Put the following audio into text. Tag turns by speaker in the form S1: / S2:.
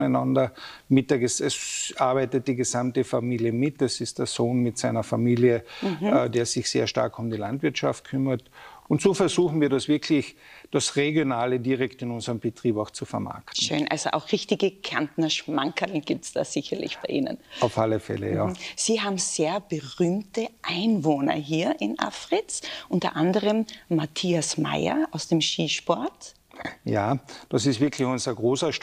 S1: einander. Es arbeitet die gesamte Familie mit. Das ist der Sohn mit seiner Familie, der sich sehr stark um die Landwirtschaft kümmert. Und so versuchen wir das wirklich, das Regionale direkt in unserem Betrieb auch zu vermarkten.
S2: Schön, also auch richtige Kärntner Schmankerl gibt es da sicherlich bei Ihnen.
S1: Auf alle Fälle, ja.
S2: Sie haben sehr berühmte Einwohner hier in Afritz, unter anderem Matthias Mayr aus dem Skisport.
S1: Ja, das ist wirklich unser großer